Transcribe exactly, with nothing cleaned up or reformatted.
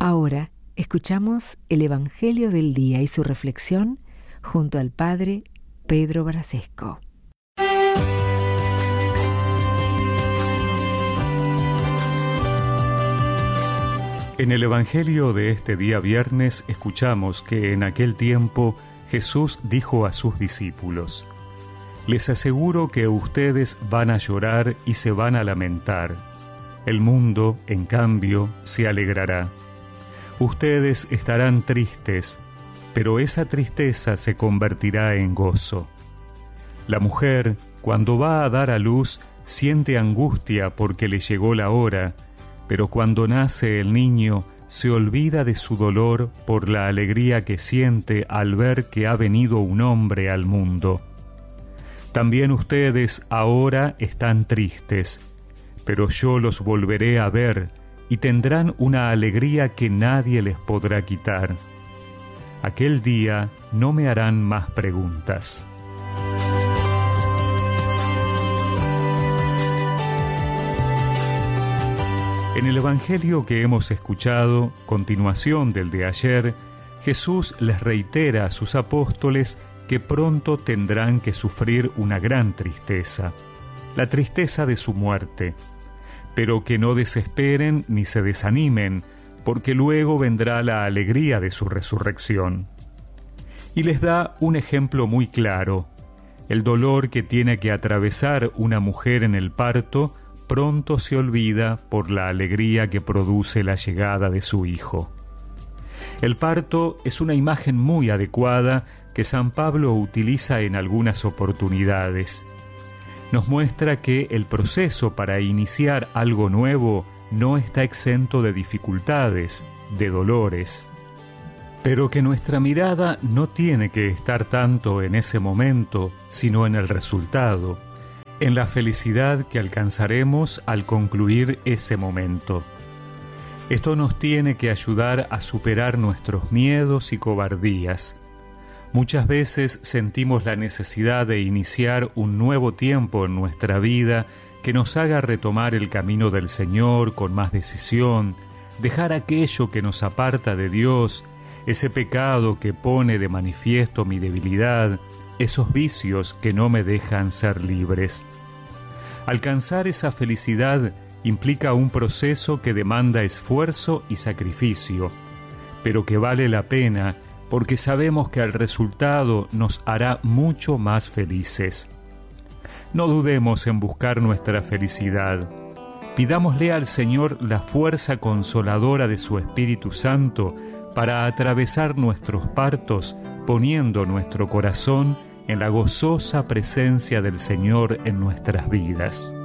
Ahora escuchamos el Evangelio del Día y su reflexión junto al Padre Pedro Brasesco. En el Evangelio de este día viernes escuchamos que en aquel tiempo Jesús dijo a sus discípulos: «Les aseguro que ustedes van a llorar y se van a lamentar. El mundo, en cambio, se alegrará. Ustedes estarán tristes, pero esa tristeza se convertirá en gozo. La mujer, cuando va a dar a luz, siente angustia porque le llegó la hora, pero cuando nace el niño, se olvida de su dolor por la alegría que siente al ver que ha venido un hombre al mundo. También ustedes ahora están tristes, pero yo los volveré a ver y tendrán una alegría que nadie les podrá quitar. Aquel día no me harán más preguntas». En el Evangelio que hemos escuchado, continuación del de ayer, Jesús les reitera a sus apóstoles que pronto tendrán que sufrir una gran tristeza, la tristeza de su muerte, pero que no desesperen ni se desanimen, porque luego vendrá la alegría de su resurrección. Y les da un ejemplo muy claro: el dolor que tiene que atravesar una mujer en el parto pronto se olvida por la alegría que produce la llegada de su hijo. El parto es una imagen muy adecuada que San Pablo utiliza en algunas oportunidades. Nos muestra que el proceso para iniciar algo nuevo no está exento de dificultades, de dolores, pero que nuestra mirada no tiene que estar tanto en ese momento, sino en el resultado, en la felicidad que alcanzaremos al concluir ese momento. Esto nos tiene que ayudar a superar nuestros miedos y cobardías. Muchas veces sentimos la necesidad de iniciar un nuevo tiempo en nuestra vida que nos haga retomar el camino del Señor con más decisión, dejar aquello que nos aparta de Dios, ese pecado que pone de manifiesto mi debilidad, esos vicios que no me dejan ser libres. Alcanzar esa felicidad implica un proceso que demanda esfuerzo y sacrificio, pero que vale la pena porque sabemos que el resultado nos hará mucho más felices. No dudemos en buscar nuestra felicidad. Pidámosle al Señor la fuerza consoladora de su Espíritu Santo para atravesar nuestros partos, poniendo nuestro corazón en la gozosa presencia del Señor en nuestras vidas.